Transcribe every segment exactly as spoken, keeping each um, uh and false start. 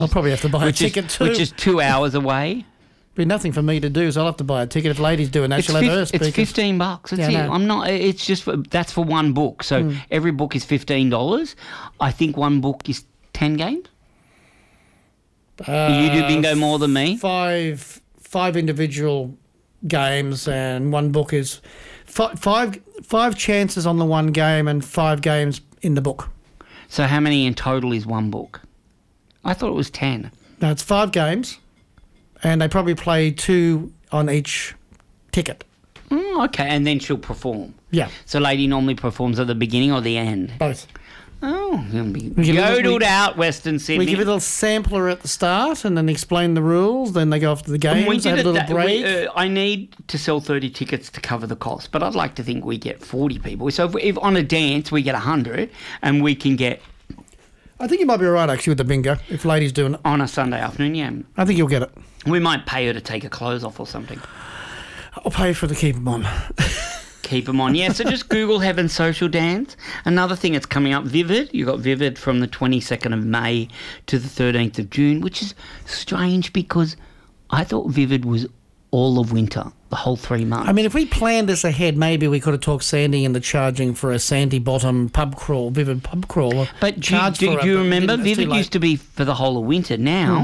I'll probably have to buy which a is, ticket too. which is two hours away. Be nothing for me to do, so I'll have to buy a ticket. If ladies doing that, It's, she'll have her fif- speakers. it's fifteen bucks. That's Yeah, I it. know. I'm not. It's just for, that's for one book. So Mm. every book is fifteen dollars. I think one book is ten games. Uh, you do bingo more than me. Five, five individual games, and one book is fi- five, five chances on the one game, and five games in the book. So how many in total is one book? I thought it was ten. No, it's five games, and they probably play two on each ticket. Mm, okay, and then she'll perform. Yeah, So lady normally performs at the beginning or the end. both. Oh, you'll be We give a little- yodeled we- out, Western Sydney. We give a little sampler at the start, and then explain the rules. Then they go off to the games. And we They did have a it little that- break. we, uh, I need to sell thirty tickets to cover the cost, but I'd like to think we get forty people. So if, if on a dance we get one hundred and we can get I think you might be all right actually with the bingo if ladies doing it. on a Sunday afternoon, yeah, I think you'll get it. we might pay her to take her clothes off or something. I'll pay for the keep 'em on. Keep them on. Yeah, so just Google Heaven Social Dance. Another thing that's coming up, Vivid. You got Vivid from the twenty-second of May to the thirteenth of June, which is strange because I thought Vivid was all of winter, the whole three months. I mean, if we planned this ahead, maybe we could have talked Sandy into charging for a Sandy Bottom pub crawl, Vivid pub crawl. But do, you- charge do, for it, do you but remember? didn't- it's too Vivid late. used to be for the whole of winter. Now, Hmm.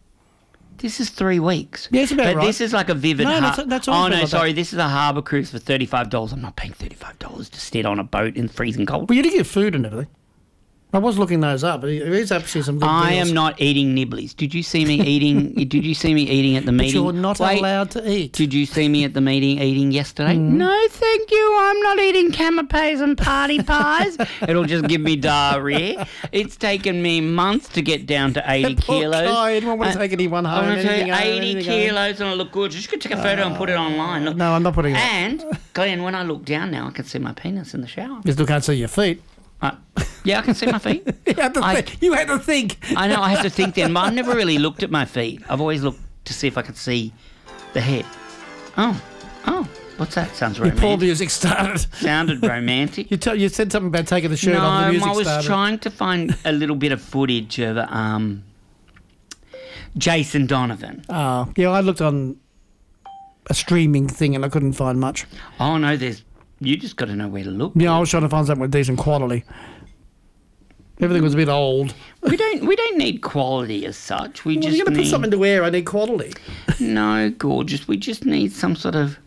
this is three weeks. Yeah, it's about but right. this is like a Vivid. No, har- that's- that's oh always no, been like sorry. that. This is a harbour cruise for thirty-five dollars. I'm not paying thirty-five dollars to sit on a boat in freezing cold. Well, you did get food and everything. I was looking those up. There is actually some good I deals. am not eating nibblies. Did you see me eating? Did you see me eating at the But meeting? you're not Wait, allowed to eat. Did you see me at the meeting eating yesterday? Mm. No, thank you. I'm not eating canapes and party pies. It'll just give me diarrhea. It's taken me months to get down to eighty That poor kilos. guy, I didn't want to Uh, take anyone home. I want to tell anything you, home, eighty anything home. kilos and I look good. Just go take a photo and put it online. Look. No, I'm not putting it. And Glenn, when I look down now, I can see my penis in the shower. You still can't see your feet. Uh, yeah, I can see my feet. You had to I- think. You had to think. I know, I have to think then, but I've never really looked at my feet. I've always looked to see if I could see the head. Oh, oh, what's that? Sounds Your poor romantic. music started. Sounded romantic. You, tell, you said something about taking the shirt No, off. The music I was started. trying to find a little bit of footage of um, Jason Donovan. Oh, yeah, I looked on a streaming thing and I couldn't find much. Oh no, there's. You just got to know where to look. Yeah, I was trying to find something with decent quality. Everything was a bit old. We don't. We don't need quality as such. We Well, just you're going to need. put something to wear. I need quality. No, gorgeous. We just need some sort of.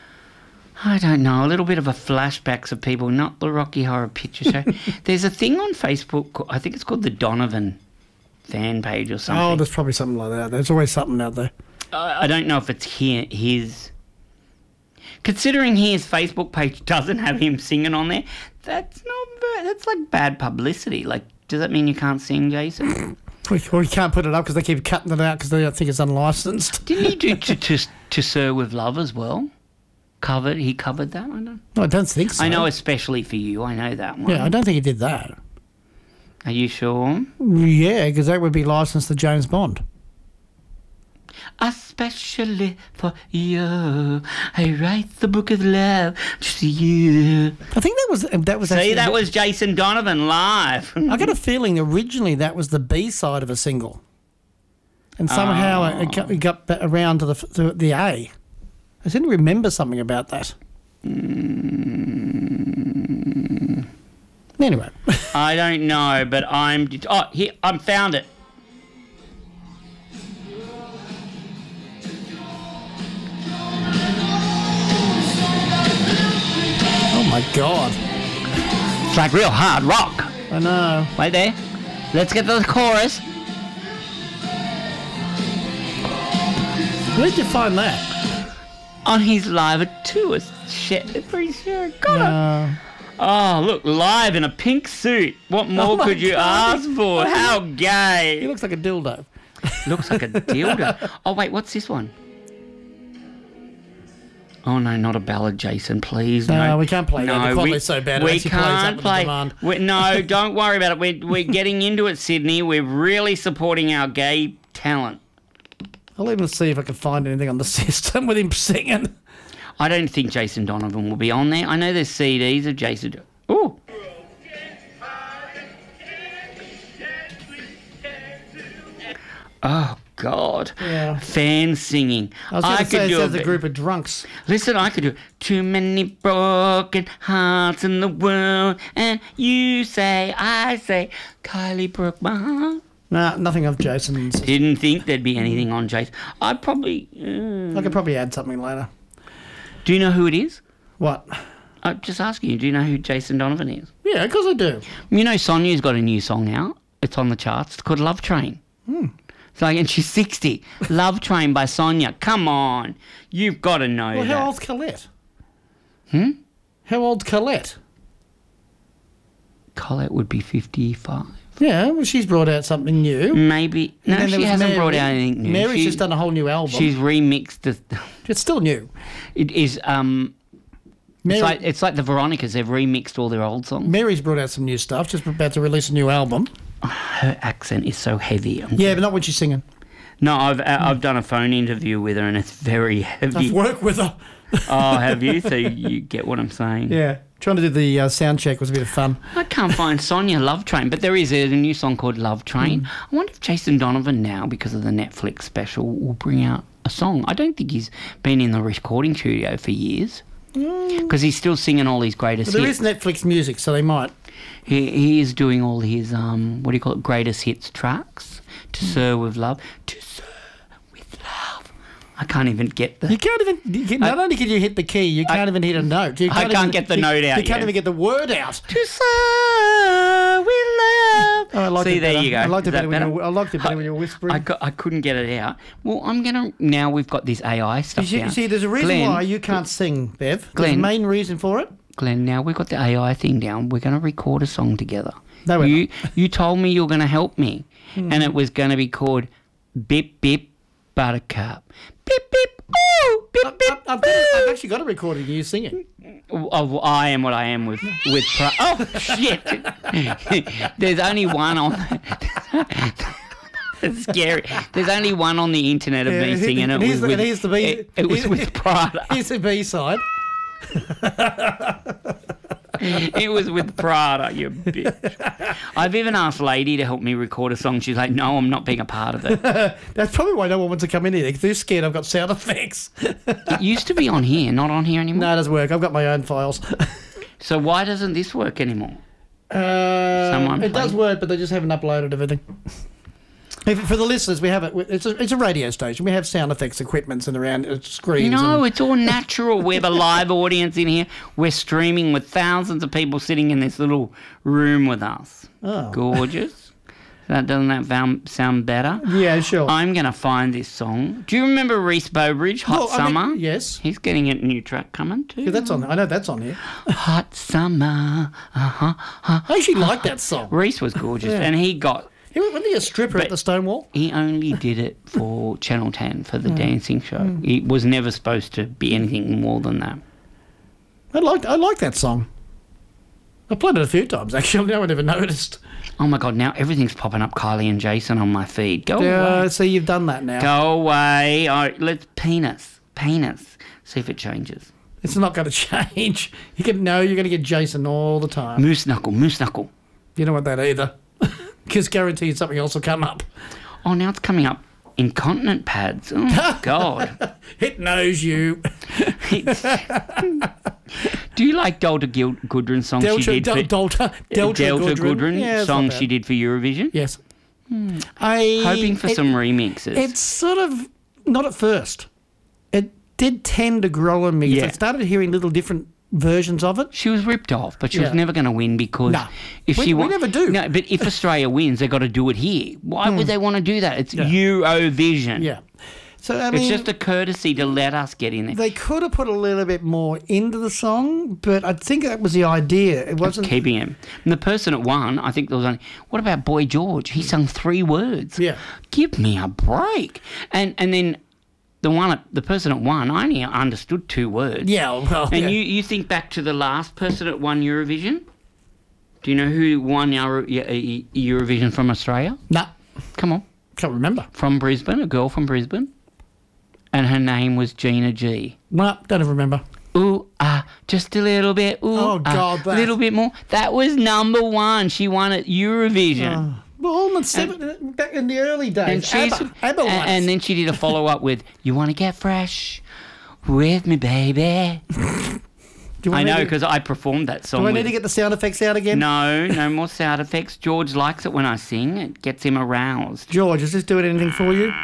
I don't know, a little bit of a flashbacks of people, not the Rocky Horror Picture Show. There's a thing on Facebook, ca- I think it's called the Donovan fan page or something. Oh, there's probably something like that. There's always something out there. I I don't know if it's here, his. Considering his Facebook page doesn't have him singing on there, that's not bad. That's like bad publicity. Like, does that mean you can't sing, Jason? We, we can't put it up because they keep cutting it out because they think it's unlicensed. Didn't he do to, to, to Sir with Love as well? Covered, he covered that. I don't. No, I don't think so. I know, especially for you. I know that one. Yeah, I don't think he did that. Are you sure? Yeah, because that would be licensed to James Bond. Especially for you, I write the book of love to you. I think that was that was. See, actually, that was Jason Donovan live. I got a feeling originally that was the B side of a single, and somehow it, got, it got ba- around to the f- to the A. I seem to remember something about that. Mm, Anyway, I don't know, but I'm. Oh, here, I found it. oh my God, It's like real hard rock. I know. Right there. Let's get to the chorus. Where'd you find that? On his live tour. Shit, pretty sure. God. Uh, Oh, look, live in a pink suit. What more Oh my could you God. ask for? How gay. he looks like a dildo. Looks like a dildo. Oh, wait, what's this one? Oh, no, not a ballad, Jason, please. No, No, we can't play that. The we, quality's so bad, it We actually plays up can't with the play. demand. we no, don't worry about it. We're, we're getting into it, Sydney. We're really supporting our gay talent. I'll even see if I can find anything on the system with him singing. I don't think Jason Donovan will be on there. I know there's C Ds of Jason. Ooh. Oh, God. Yeah. Fans singing. I was going to say it do sounds a a bit- group of drunks. Listen, I could do too many broken hearts in the world, and you say, I say, Kylie broke my heart. Nah, nothing of Jason's. Didn't think there'd be anything on Jason. I'd probably. Uh, I could probably add something later. do you know who it is? What? I'm just asking you. Do you know who Jason Donovan is? Yeah, because I do. You know, Sonia's got a new song out. It's on the charts. It's called Love Train. Hmm. It's like, and she's sixty. Love Train by Sonia. Come on, you've got to know Well, that. how old's Colette? Hmm? How old's Colette? Colette would be fifty-five. Yeah, well, she's brought out something new. Maybe. No, And then there she was hasn't Mary. brought out anything new. Mary's She- just done a whole new album. She's remixed the. It's still new. It is. Um. Mary, It's like it's like the Veronicas. They've remixed all their old songs. Mary's brought out some new stuff. Just about to release a new album. Her accent is so heavy. Yeah, but not when she's singing. No, I've I've done a phone interview with her and it's very heavy. I've worked with her. Oh, have you? So you get what I'm saying. Yeah, trying to do the uh, sound check was a bit of fun. I can't find Sonia Love Train, but there is a, a new song called Love Train. Mm. I wonder if Jason Donovan now, because of the Netflix special, will bring out a song. I don't think he's been in the recording studio for years because he's still singing all his greatest But there hits. is Netflix music, so they might. He, he is doing all his, um, what do you call it, greatest hits tracks. To Sir with Love. To Sir with Love. I can't even get the... You can't even. You can, not only can you hit the key, you can't even hit a note. You I can't even, get the you, note out You can't yet. even get the word out. To Sir with Love. Oh, I liked See, it there better. you go. I liked it Is that better when you were- I liked it better when you were whispering. I, got, I couldn't get it out. Well, I'm going to... Now we've got this A I stuff You see, down. you see, there's a reason Glenn, why you can't sing, Bev. There's a Glenn. main reason for it. Glenn, now we've got the A I thing down. We're going to record a song together. No, we're you, you told me you were going to help me. And it was going to be called Bip Bip Buttercup. Bip Bip Ooh Bip I've, Bip I've, I've, got a- I've actually got a recording of you singing. Oh, I am what I am with with. Pro- oh shit! There's only one on. It's scary. There's only one on the internet of Yeah, me singing it. and here's was the- with, and here's the B- it, it was with Prada. Here's the B side. It was with Prada, you bitch. I've even asked Lady to help me record a song. She's like, no, I'm not being a part of it. That's probably why no one wants to come in here. They're scared I've got sound effects. It used to be on here, not on here anymore. No, it doesn't work. I've got my own files. So why doesn't this work anymore? Uh, Someone it does play. work, but they just haven't uploaded everything. If, for the listeners, we have it. It's a, it's a radio station. We have sound effects equipments and around uh, screens. No, and, it's all natural. We have a live audience in here. We're streaming with thousands of people sitting in this little room with us. Oh. Gorgeous. That doesn't that sound, sound better? yeah, sure. I'm going to find this song. Do you remember Reese Bowbridge, Hot Well, I mean, Summer? yes. He's getting a new track coming too. Yeah, that's on. I know that's on here. Hot Summer. Uh-huh. Uh, I actually like that song. Reese was gorgeous. Yeah. And he got... He wasn't he a stripper But- at the Stonewall? He only did it for Channel ten, for the dancing show. He was never supposed to be anything more than that. I like I like that song. I played it a few times actually. No one ever noticed. Oh my God, now everything's popping up Kylie and Jason on my feed. Go Uh, away. so you've done that now. Go away. All right, let's penis. Penis. See if it changes. It's not going to change. You can no. You're going to get Jason all the time. Moose knuckle, moose knuckle. You don't want that either. Because guaranteed something else will come up. Oh, now it's coming up. Incontinent pads. Oh, God. It knows you. Do you like Delta Gil- Goodrun's song Delta, she did Del, for... Delta, Delta, Delta Goodrun. Goodrun Yeah, it's song not she bad. did for Eurovision? Yes. I Hoping for it- some remixes. It's sort of not at first. It did tend to grow on me. 'cause Yeah. I started hearing little different versions of it. She was ripped off, but she Yeah. was never going to win because No. if We- she we wa- never do. No, but if Australia wins, they got to do it here. Why would they want to do that? It's Eurovision. Yeah. So I mean, It's just a courtesy to let us get in there. they could have put a little bit more into the song, but I think that was the idea. It wasn't. Keeping him. And the person that won, I think there was only. What about Boy George? He sung three words. Yeah. Give me a break. And and then the one, at- the person that won, I only understood two words. Yeah. Well. And yeah. you, you think back to the last person that won Eurovision? Do you know who won Euro, E- E- Eurovision from Australia? Nah. Come on. Can't remember. From Brisbane, a girl from Brisbane. And her name was Gina G. Nah. Don't even remember. Ooh, ah, just a little bit. Ooh, Oh, God, ah, a that- little bit more. That was number one. She won at Eurovision. Oh, Well, in the seven, back in the early days, And she's ABBA, ABBA and, ones. and then she did a follow up with "You Want to Get Fresh with Me, Baby." Do I need know to- because I performed that song. Do I need with- to get the sound effects out again? No, no more sound effects. George likes it when I sing. It gets him aroused. George, is this doing anything for you?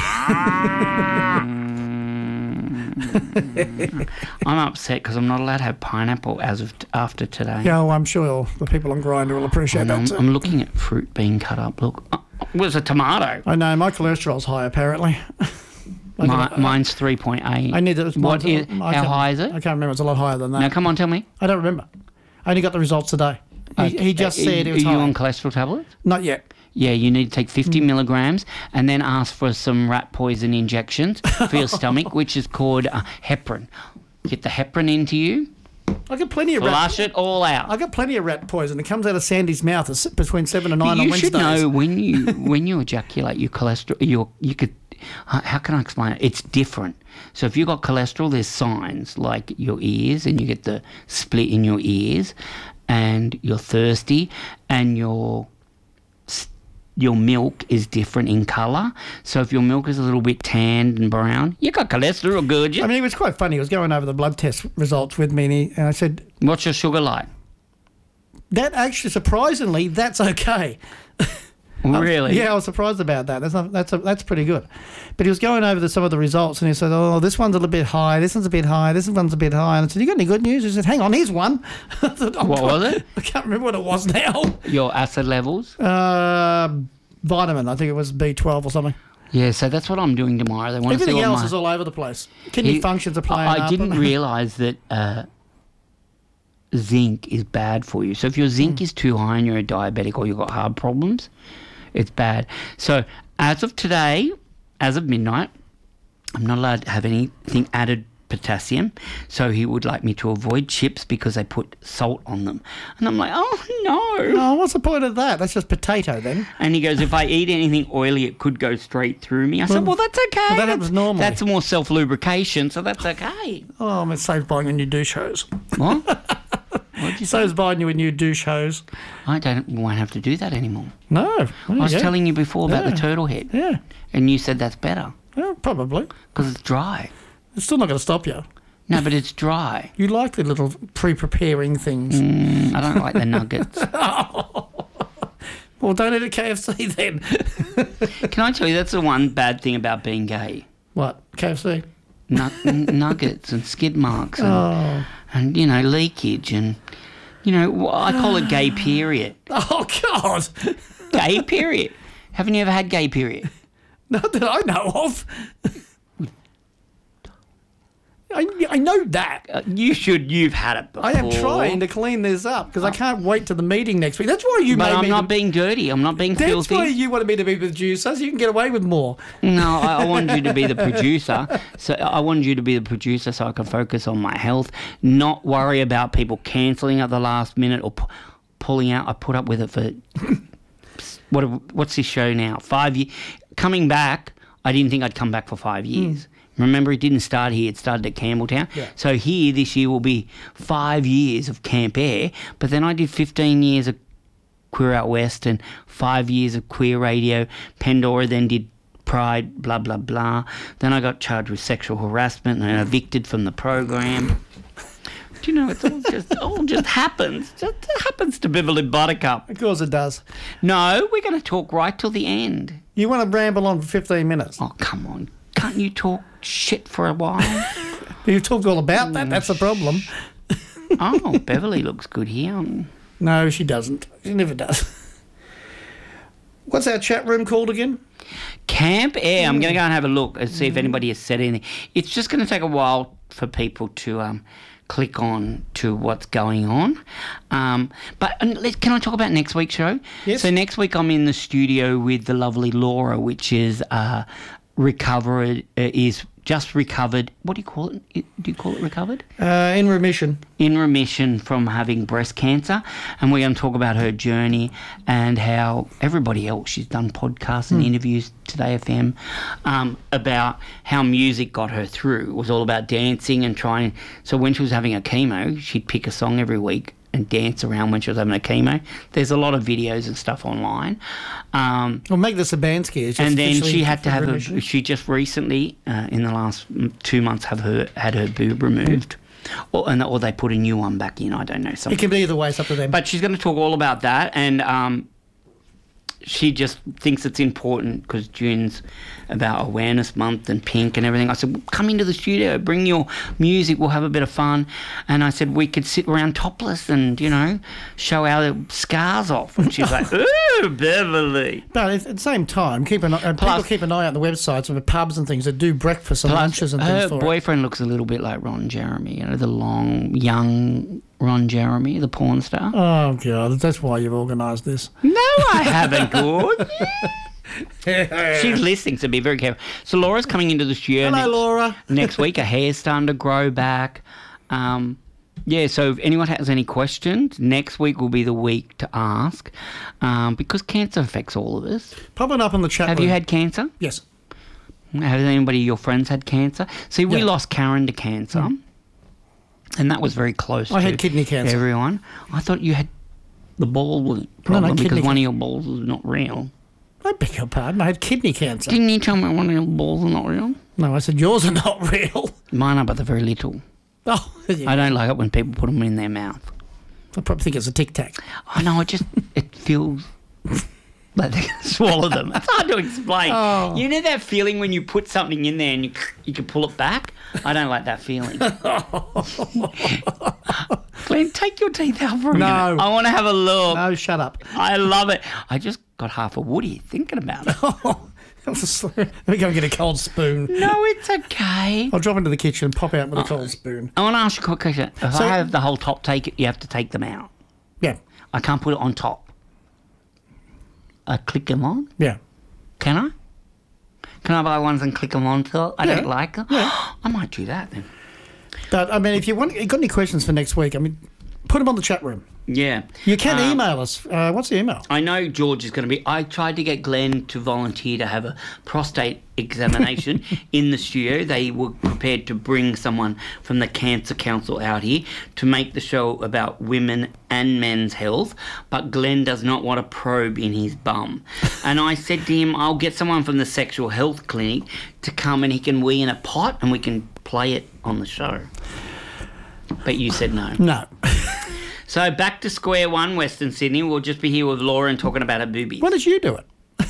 I'm upset because I'm not allowed to have pineapple as of t- after today. Yeah, well, I'm sure the people on Grindr will appreciate And that I'm, too. I'm looking at fruit being cut up. Look, oh, it was a tomato. I know, my cholesterol's high apparently. I My, don't- mine's three point eight. I need to. What mine's- is? I How can't- high is I it? can't remember. It's a lot higher than that. Now, come on, tell me. I don't remember. I only got the results today. He, Okay, he just are said you- it was Are you high. on cholesterol tablets? Not yet. Yeah, you need to take fifty Mm. milligrams and then ask for some rat poison injections for your stomach, which is called uh, heparin. Get the heparin into you, I got plenty of rat. flush it all out. I got plenty of rat poison. It comes out of Sandy's mouth it's between seven and But nine on you Wednesdays. should know when you when you ejaculate your cholesterol, your you could. uh, How can I explain it? It's different. So if you've got cholesterol, there's signs like your ears, and you get the split in your ears, and you're thirsty, and your s- your milk is different in colour. So if your milk is a little bit tanned and brown, you got cholesterol, good. I mean, it was quite funny. He was going over the blood test results with me, and, he, and I said, What's your sugar like? "That actually, surprisingly, that's okay." Really? Yeah, I was surprised about that. That's not, that's a, that's pretty good. But he was going over the, some of the results, and he said, "Oh, this one's a little bit high. This one's a bit high. This one's a bit high." And I said, "You got any good news?" He said, "Hang on, here's one." I said, "Oh, What God." was it? I can't remember what it was now. Your acid levels? Uh, vitamin. I think it was B twelve or something. Yeah, so that's what I'm doing tomorrow. They want to see Everything what else my... is all over the place. Kidney He- functions are playing I up. didn't realise that uh, zinc is bad for you. So if your zinc Mm. is too high and you're a diabetic or you've got heart problems, it's bad. So as of today, as of midnight, I'm not allowed to have anything added potassium. So he would like me to avoid chips because they put salt on them. And I'm like, oh no. Oh, what's the point of that? That's just potato then. And he goes, if I eat anything oily, it could go straight through me. I said, well, that's okay. Well, that that's, happens normally. That's more self-lubrication, so that's okay. Oh, I'm saved buying a new douche hose. What? What'd you say? Saves buying you a new douche hose. I don't won't have to do that anymore. No. There I you was go. telling you before about Yeah. the turtle head, Yeah. and you said that's better Yeah, probably. because it's dry. It's still not going to stop you. No, but it's dry. You like the little pre-preparing things. Mm, I don't like the nuggets. Well, don't eat at K F C then. Can I tell you that's the one bad thing about being gay? What? K F C? Nu- n- nuggets and skid marks and, Oh. and you know leakage and you know wh- I call it gay period. Oh, God. Gay period. Haven't you ever had gay period? Not that I know of. I, I know that. Uh, you should. You've had it before. I am trying to clean this up because I can't wait to the meeting next week. That's why you But made I'm me. not the, being dirty. I'm not being that's filthy. why you wanted me to be the producer so you can get away with more. No, I, I wanted you to be the producer. So I wanted you to be the producer so I could focus on my health, not worry about people cancelling at the last minute or pu- pulling out. I put up with it for what? What's this show now? Five years. Coming back, I didn't think I'd come back for five years. Mm. Remember, it didn't start here. It started at Campbelltown. Yeah. So here this year will be five years of Camp Air. But then I did fifteen years of Queer Out West and five years of Queer Radio. Pandora then did Pride, blah, blah, blah. Then I got charged with sexual harassment and evicted from the program. Do you know, it's all just all just happens. Just happens to Beverly Buttercup. Of course it does. No, we're going to talk right till the end. You want to ramble on for fifteen minutes. Oh, come on. Can't you talk shit for a while? You've talked all about that. That's the problem. Oh, Beverly looks good here. No, she doesn't. She never does. What's our chat room called again? Camp Air. I'm going to go and have a look and see if anybody has said anything. It's just going to take a while for people to um, click on to what's going on. Um, but and let's, can I talk about next week's show? Yes. So next week I'm in the studio with the lovely Laura, which is uh, recovered, uh, is just recovered. What do you call it? Do you call it recovered? Uh, in remission. In remission from having breast cancer, and we're going to talk about her journey and how everybody else, she's done podcasts and mm. interviews, Today F M, um, about how music got her through. It was all about dancing and trying. So when she was having a chemo, she'd pick a song every week and dance around when she was having a chemo. There's a lot of videos and stuff online. Um, Well, Meg the Sabansky is just and then officially she had to have a, remission. she just recently, uh, in the last mm, two months, have her had her boob removed. Or, and, or they put a new one back in, I don't know. It Something. can be either way, it's up to them. But she's going to talk all about that, and um, she just thinks it's important because June's about Awareness Month and Pink and everything. I said, well, come into the studio, bring your music, we'll have a bit of fun. And I said, we could sit around topless and, you know, show our scars off. And she's like, ooh, Beverly. But at the same time, keep an eye, uh, people Plus- keep an eye on the websites of the pubs and things that do breakfast and lunches and things her for it. boyfriend looks a little bit like Ron Jeremy, you know, the long, young Ron Jeremy, the porn star. Oh, God, that's why you've organised this. No, I haven't, good. She's listening, so be very careful. So Laura's coming into the studio Hello, next, Laura. next week. Her hair's starting to grow back. Um, yeah, so if anyone has any questions, next week will be the week to ask um, because cancer affects all of us. Popping up in the chat Have room. you had cancer? Yes. Has anybody of your friends had cancer? See, we Yeah. lost Karen to cancer, and that was very close I to had kidney cancer. everyone. I thought you had the ball problem because kidney one of can- your balls was not real. I beg your pardon. I had kidney cancer. Didn't you tell me one of your balls are not real? No, I said yours are not real. Mine are, but they're very little. Oh, yeah. I don't like it when people put them in their mouth. I probably think it's a Tic Tac. I know, it just, it feels like they can swallow them. It's hard to explain. Oh. You know that feeling when you put something in there and you, you can pull it back? I don't like that feeling. Glenn, take your teeth out for a No. minute. I want to have a look. No, shut up. I love it. I just got half a woody thinking about it. Let me go and get a cold spoon. No, it's okay. I'll drop into the kitchen and pop out with a cold spoon. I want to ask you a quick question. If So- I have the whole top take it, you have to take them out. Yeah, I can't put it on top. I click them on? yeah. Can I? Can I buy ones and click them on till I Yeah, don't like them? yeah. I might do that then. But, I mean, if you want, you got any questions for next week, I mean, put them on the chat room. Yeah. You can Um, email us. Uh, what's the email? I know George is going to be... I tried to get Glenn to volunteer to have a prostate examination in the studio. They were prepared to bring someone from the Cancer Council out here to make the show about women and men's health, but Glenn does not want a probe in his bum. And I said to him, I'll get someone from the sexual health clinic to come and he can wee in a pot and we can play it on the show. But you said no. No. So back to square one, Western Sydney. We'll just be here with Lauren talking about her boobies. Why did you do it?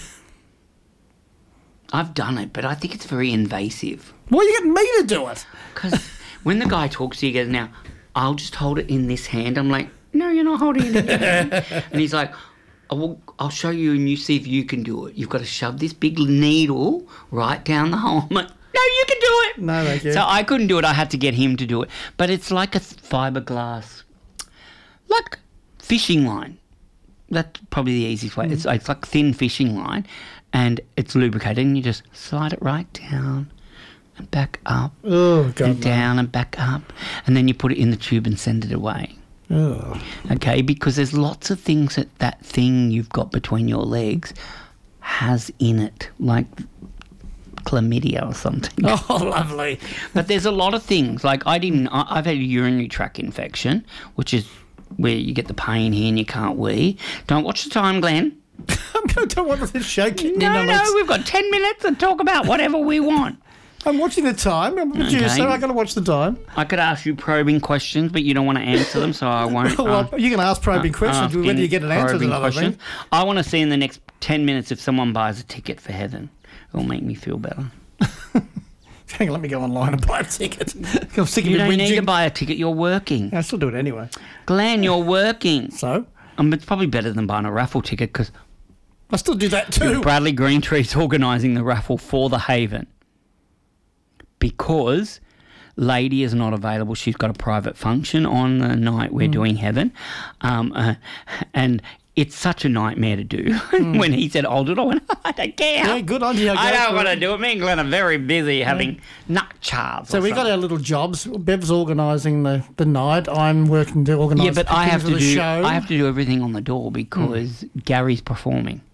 I've done it, but I think it's very invasive. Why are you getting me to do it? Because when the guy talks to you, he goes, now, I'll just hold it in this hand. I'm like, no, you're not holding it in your hand. And he's like, I will, I'll show you and you see if you can do it. You've got to shove this big needle right down the hole. I'm like, no, you can do it. No, thank you. So I couldn't do it. I had to get him to do it. But it's like a fiberglass, like fishing line. That's probably the easiest way. Mm. It's, it's like thin fishing line and it's lubricated and you just slide it right down and back up Oh, God. and no. down and back up. And then you put it in the tube and send it away. Oh. Okay, because there's lots of things that that thing you've got between your legs has in it, like chlamydia or something. Oh, lovely. But there's a lot of things. Like I didn't. I, I've had a urinary tract infection, which is where you get the pain here and you can't wee. Don't watch the time, Glenn. I'm going to want this show getting No, in no, on it. we've got ten minutes to talk about whatever we want. I'm watching the time. I'm a producer. Okay. I've got to watch the time. I could ask you probing questions, but you don't want to answer them, so I won't. Well, uh, you can ask probing questions. asking Whether you get an answer is probing another thing. questions. I want to see in the next ten minutes if someone buys a ticket for heaven. It'll make me feel better. Hang on, let me go online and buy a ticket. I'm sick of You it don't need to whinging. buy a ticket. You're working. I still do it anyway. Glenn, you're working. So, Um, it's probably better than buying a raffle ticket because I still do that too. Bradley Greentree's organising the raffle for the Haven because Lady is not available. She's got a private function on the night we're doing Heaven. Um, uh, and it's such a nightmare to do. When he said, I'll do it, I went, I don't care. Yeah, good on you. I Go don't for want to it. do it. Me and Glenn are very busy having nut charts. So or we got something. our little jobs. Bev's organising the, the night. I'm working to organise Yeah, but I pickings have for to the do show. I have to do everything on the door because Gary's performing.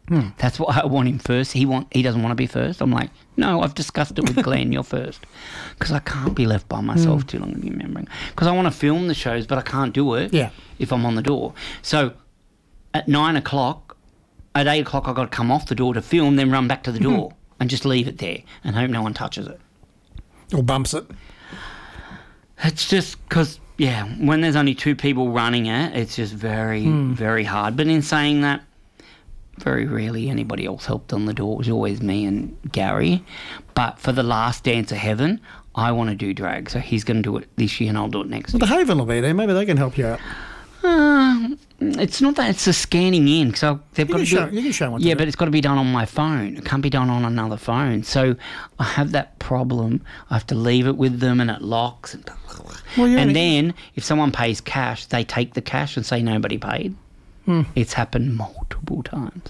That's why I want him first. He want he doesn't want to be first. I'm like, no, I've discussed it with Glenn. You're first, because I can't be left by myself too long. Remembering, because I want to film the shows, but I can't do it. Yeah. If I'm on the door, so at nine o'clock, at eight o'clock, I've got to come off the door to film, then run back to the door and just leave it there and hope no one touches it. Or bumps it. It's just because, yeah, when there's only two people running it, it's just very, Hmm. very hard. But in saying that, very rarely anybody else helped on the door. It was always me and Gary. But for the last Dance of Heaven, I want to do drag. So he's going to do it this year and I'll do it next Well, year. the Haven will be there. Maybe they can help you out. Uh, it's not that, it's the scanning in. So they've You got can, to do show, it. you can show them what to Yeah, do. but it's got to be done on my phone. It can't be done on another phone. So I have that problem. I have to leave it with them and it locks. And, Well, you're and only- then if someone pays cash, they take the cash and say nobody paid. Hmm. It's happened multiple times.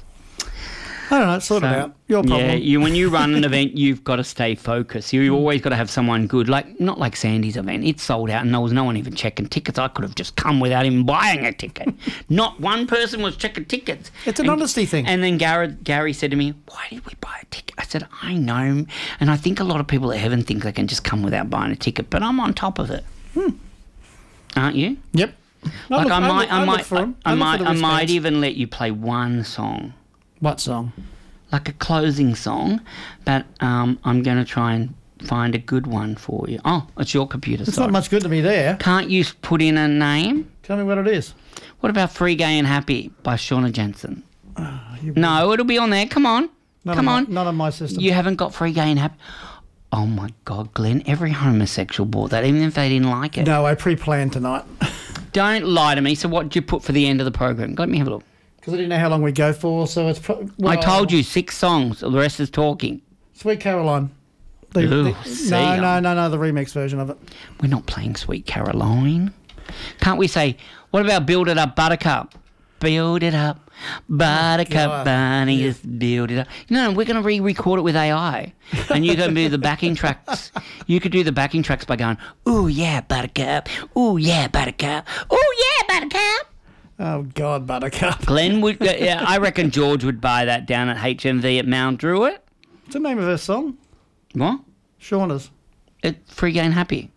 I don't know. Sort it So, out. Your problem. Yeah, you, when you run an event, you've got to stay focused. You've always got to have someone good. Like, not like Sandy's event. It sold out and there was no one even checking tickets. I could have just come without even buying a ticket. Not one person was checking tickets. It's an And- honesty thing. And then Gary, Gary said to me, why did we buy a ticket? I said, I know. And I think a lot of people at Heaven think they can just come without buying a ticket, but I'm on top of it. Hmm. Aren't you? Yep. Like look, I might, look, I look might, for 'em. I, I look for might, the I might wristbands. even let you play one song. What song? Like a closing song, but um, I'm going to try and find a good one for you. Oh, it's your computer. It's sorry. not much good to me there. Can't you put in a name? Tell me what it is. What about Free, Gay and Happy by Shauna Jensen? You- No, it'll be on there. Come on. Not Come on. on. My, not on my system. You haven't got Free, Gay and Happy? Oh, my God, Glenn. Every homosexual bought that, even if they didn't like it. No, I pre-planned tonight Don't lie to me. So what did you put for the end of the program? Let me have a look. because I didn't know how long we go for. So it's. Pro- well, I told you six songs. The rest is talking. Sweet Caroline. The, Ooh, the- see, no, no, um, no, no. The remix version of it. We're not playing Sweet Caroline. Can't we say, what about Build It Up, Buttercup? Build it up, Buttercup, God. Bunny, just build it up. No, we're going to re-record it with A I. And you can do the backing tracks. You could do the backing tracks by going, ooh, yeah, Buttercup. Ooh, yeah, Buttercup. Ooh, yeah, Buttercup. Oh God, Buttercup. Glenn would, uh, yeah, I reckon George would buy that down at H M V at Mount Druitt. What's the name of her song? What? Shauna's. It, Free, Gay and Happy.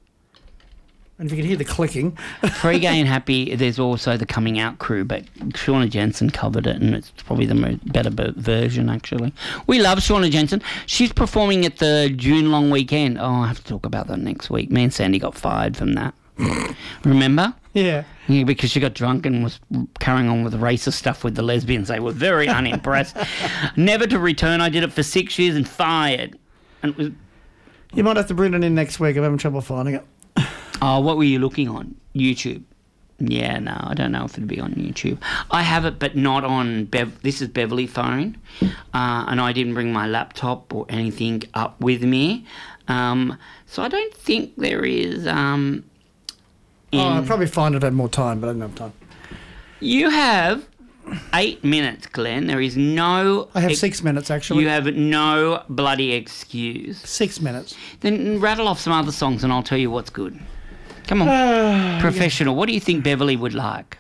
And if you can hear the clicking. Free, Gay and Happy, there's also the Coming Out crew, but Shauna Jensen covered it, and it's probably the mo- better b- version, actually. We love Shauna Jensen. She's performing at the June long weekend. Oh, I have to talk about that next week. Me and Sandy got fired from that. Remember? Yeah. Yeah, because she got drunk and was carrying on with racist stuff with the lesbians. They were very unimpressed. Never to return. I did it for six years and fired. And it was, You might have to bring it in next week. I'm having trouble finding it. oh, what were you looking on? YouTube. Yeah, no, I don't know if it'd be on YouTube. I have it, but not on Bev. This is Beverly phone, uh, and I didn't bring my laptop or anything up with me, um, so I don't think there is. Um, in, Oh, I'll probably find it if I had more time, but I don't have time. you have eight minutes, Glenn. There is no. I have ex- six minutes actually. You have no bloody excuse. Six minutes. Then rattle off some other songs, and I'll tell you what's good. Come on. Uh, Professional. What do you think Beverly would like?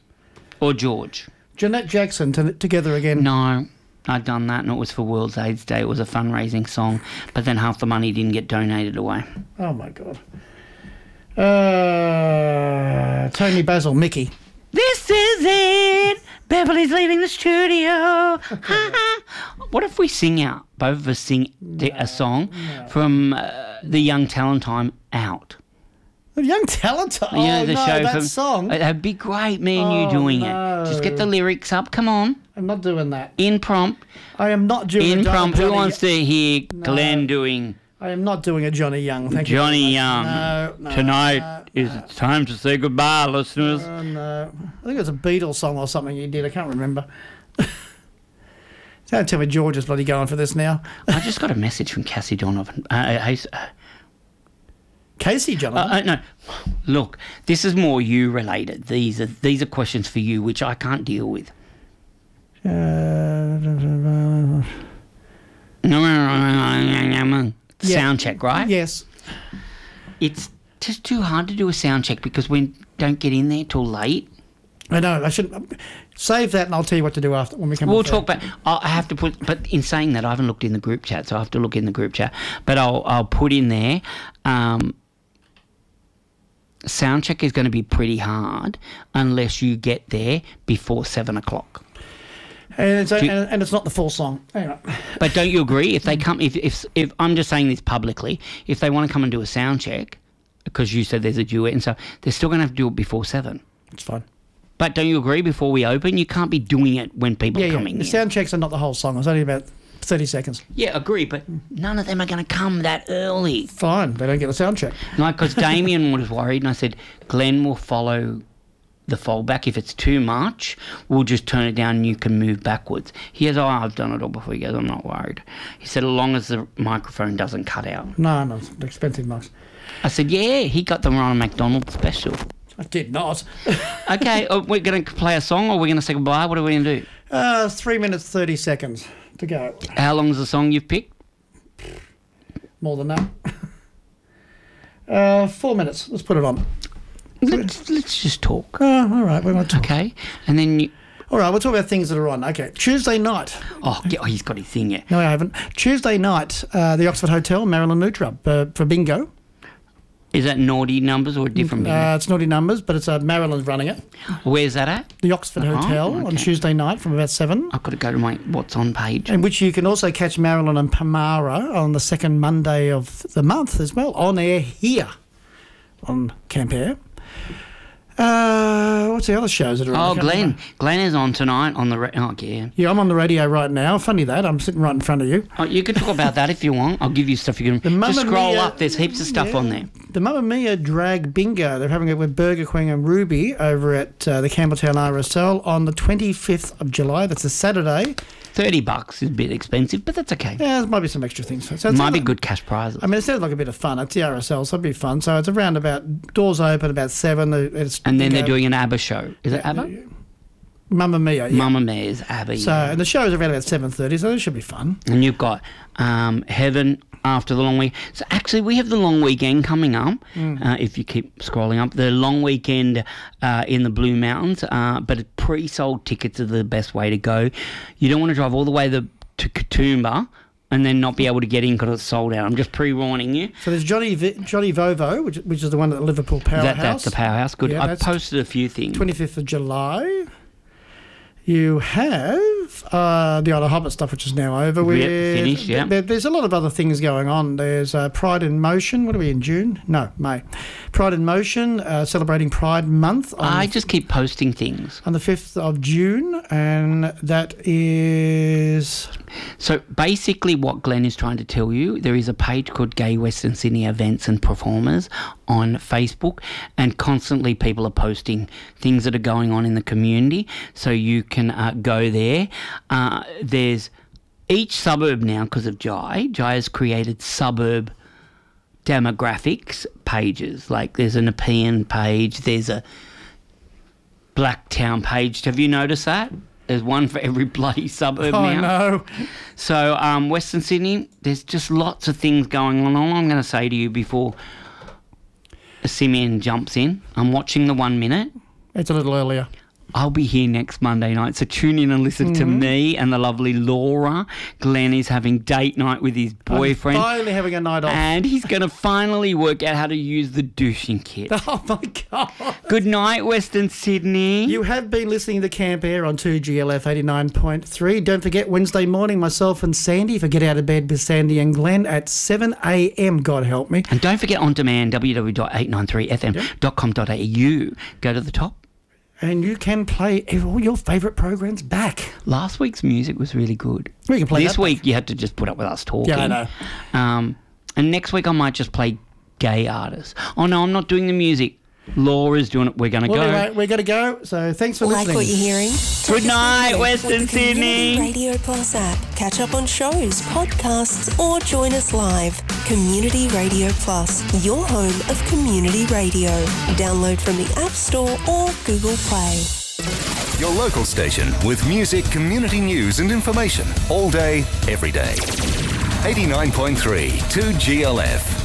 Or George? Jeanette Jackson to, together again. No, I'd done that and it was for World AIDS Day. It was a fundraising song, but then half the money didn't get donated away. Oh my God. Uh, Tony Basil, Mickey. This is it. Beverly's leaving the studio. What if we sing out, both of us sing the- a song from uh, the Young Talent Time Out? The Young Talent. Oh Yeah, the no, show that from, song. Uh, That'd be great, me and you Oh, doing no. it. Just get the lyrics up. Come on. I'm not doing that. Impromptu. I am not doing a Impromptu. Johnny. Who wants to hear Glenn doing I am not doing a Johnny Young. Thank you. Johnny very much. Young? No, no, Tonight no, is it time to say goodbye, listeners. no, no. I think it was a Beatles song or something you did. I can't remember. Don't tell me George is bloody going for this now. I just got a message from Cassie Donovan. Uh, uh, hey, uh, Casey uh, Jonathan. uh, no, look, this is more you related. These are these are questions for you, which I can't deal with. Uh, Sound check, right? yes. It's just too hard to do a sound check because we don't get in there till late. I know. I should save that, and I'll tell you what to do after when we come. We'll off talk there. about. I have to put, but in saying that, I haven't looked in the group chat, so I have to look in the group chat. But I'll I'll put in there. Um, sound check is going to be pretty hard unless you get there before seven o'clock. And it's, you, and, and it's not the full song. Anyway. But don't you agree? If they come, if if if I'm just saying this publicly, if they want to come and do a sound check, because you said there's a duet and stuff, they're still going to have to do it before seven. It's fine. But don't you agree? Before we open, you can't be doing it when people Yeah, are yeah. coming The in. sound checks are not the whole song. It's only about thirty seconds. Yeah, agree. But none of them are going to come that early. Fine. They don't get a sound check. Like, because Damien was worried, and I said, Glenn will follow the foldback. If it's too much, we'll just turn it down and you can move backwards. He goes, oh, I've done it all before. He goes, I'm not worried. He said, as long as the microphone doesn't cut out. No, no, it's expensive mics. I said, yeah, he got them on a McDonald's special. I did not. Okay, uh, we're going to play a song or we're going to say goodbye? What are we going to do? Uh, three minutes, thirty seconds to go. How long is the song you've picked? More than that. uh, four minutes. Let's put it on. Let's, let's just talk. Oh, all right. We're not talking. Okay, and then you... All right, we'll talk about things that are on. Okay, Tuesday night. Oh, yeah, oh he's got his thing, yeah. No, I haven't. Tuesday night, uh, the Oxford Hotel, Marilyn Nutra, uh, for bingo. Is that naughty numbers or a different bingo? Uh, it's naughty numbers, but it's uh, Marilyn's running it. Where's that at? The Oxford Oh, Hotel okay. on Tuesday night from about seven. I've got to go to my What's On page. In which you can also catch Marilyn and Pamara on the second Monday of the month as well, on air here on Camp Air. Uh, what's the other shows that are on? Oh, Glenn. Glenn is on tonight on the... Ra- oh, yeah. Yeah, I'm on the radio right now. Funny that. I'm sitting right in front of you. Oh, you can talk about that if you want. I'll give you stuff you can... Mamma Just scroll Mia- up. There's heaps of stuff yeah. on there. The Mamma Mia Drag Bingo. They're having it with Burger Queen and Ruby over at uh, the Campbelltown R S L on the twenty-fifth of July. That's a Saturday. thirty bucks is a bit expensive, but that's okay. Yeah, there might be some extra things. So it Might be like, good cash prizes. I mean, it sounds like a bit of fun. It's the R S L, so it'd be fun. So it's around about, doors open about seven. It's, and then you they're know, doing an ABBA show. Is it ABBA? Mamma Mia, yeah. Mamma Mia's ABBA, So, yeah. and the show's around about seven thirty, so it should be fun. And you've got um, Heaven after the long week. So actually, we have the long weekend coming up. Mm. Uh, if you keep scrolling up, the long weekend uh, in the Blue Mountains. Uh, but pre-sold tickets are the best way to go. You don't want to drive all the way the, to Katoomba and then not be able to get in because it's sold out. I'm just pre-warning you. So there's Johnny v- Johnny Vovo, which, which is the one at the Liverpool Powerhouse. That, that's the Powerhouse. Good. Yeah, I that's posted a few things. twenty-fifth of July. You have uh, the Isle of Hobbit stuff, which is now over. Yep, With, finished, yeah. There, there's a lot of other things going on. There's uh, Pride in Motion. What are we in June? No, May. Pride in Motion, uh, celebrating Pride Month. On I the, just keep posting things. on the fifth of June, and that is So basically what Glenn is trying to tell you, there is a page called Gay Western Sydney Events and Performers on Facebook, and constantly people are posting things that are going on in the community, so you can uh, go there. Uh, there's each suburb now, because of Jai, Jai has created suburb demographics pages. Like there's a Nepean page, there's a Blacktown page. Have you noticed that? There's one for every bloody suburb oh now. no, So um, Western Sydney, there's just lots of things going on. All I'm going to say to you before Simeon jumps in, I'm watching the one minute. it's a little earlier. I'll be here next Monday night, so tune in and listen to me and the lovely Laura. Glenn is having date night with his boyfriend. I'm finally having a night off. And he's going to finally work out how to use the douching kit. Oh my God. Good night, Western Sydney. You have been listening to Camp Air on two G L F eighty-nine point three. Don't forget, Wednesday morning, myself and Sandy, for Get Out of Bed with Sandy and Glenn at seven a.m, God help me. And don't forget on demand, w w w dot eight nine three f m dot com dot a u. Go to the top. And you can play all your favourite programs back. Last week's music was really good. We can play This that week back. you had to just put up with us talking. Yeah, I know. Um, and next week I might just play gay artists. Oh no, I'm not doing the music. Laura's doing it. We're going to Well, go. anyway, we're going to go. So thanks for Like listening. what you're hearing? Good Take a night, survey Western with the Community Sydney. Radio Plus app. Catch up on shows, podcasts, or join us live. Community Radio Plus, your home of community radio. Download from the App Store or Google Play. Your local station with music, community news and information all day, every day. eighty-nine point three two G L F.